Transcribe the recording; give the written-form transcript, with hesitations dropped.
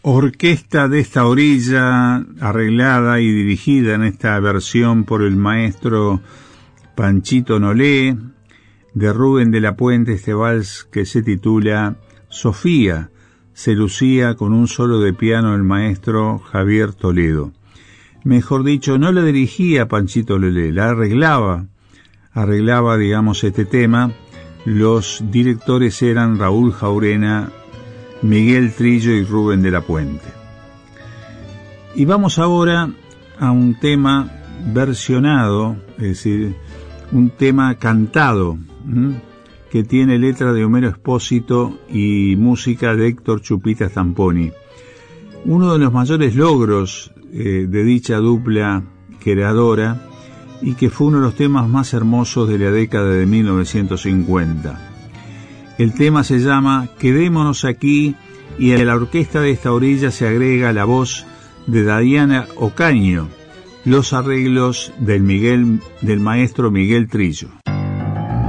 Orquesta de esta orilla, arreglada y dirigida en esta versión por el maestro Panchito Nolé, de Rubén de la Puente, este vals que se titula Sofía, se lucía con un solo de piano el maestro Javier Toledo. Mejor dicho, no la dirigía Panchito Nolé, la arreglaba, digamos, este tema. Los directores eran Raúl Jaurena, Miguel Trillo y Rubén de la Puente. Y vamos ahora a un tema versionado, es decir, un tema cantado, que tiene letra de Homero Expósito y música de Héctor Chupita Stamponi. Uno de los mayores logros de dicha dupla creadora, y que fue uno de los temas más hermosos de la década de 1950. El tema se llama Quedémonos aquí, y a la orquesta de esta orilla se agrega la voz de Diana Ocaño, los arreglos del maestro Miguel Trillo.